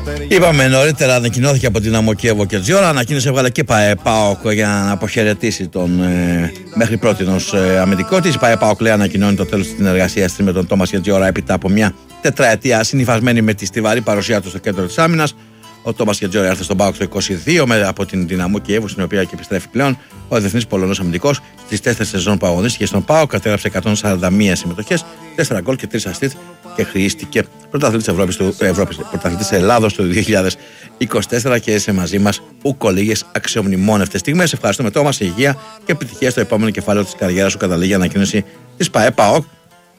Είπαμε νωρίτερα, ανακοινώθηκε από την Δυναμό Κιέβο και Τζιόρα. Ανακοίνωση έβγαλε και ΠΑΟΚ για να αποχαιρετήσει τον μέχρι πρότινος αμυντικό της. ΠΑΟΚ λέει ανακοινώνει το τέλος της συνεργασίας της με τον Τόμας Γετζιόρα έπειτα από μια τετραετία συνυφασμένη με τη στιβαρή παρουσία του στο κέντρο της άμυνας. Ο Τόμας Γετζιόρα ήρθε στον ΠΑΟΚ το 22 από την Δυναμό Κιέβου, στην οποία και επιστρέφει πλέον. Ο διεθνής Πολωνός αμυντικός στις 4 σεζόν που αγωνίστηκε στον ΠΑΟΚ κατέγραψε 141 συμμετοχές, 4 γκολ και 3 ασίστ και χρήστηκε πρωταθλητής Ελλάδος το 2024 και είσαι μαζί μας ούκο λίγες αξιομνημόνευτες στιγμές. Ευχαριστούμε Τόμας, υγεία και επιτυχία στο επόμενο κεφάλαιο της καριέρας σου, καταλήγει ανακοίνωση της ΠΑΟΚ.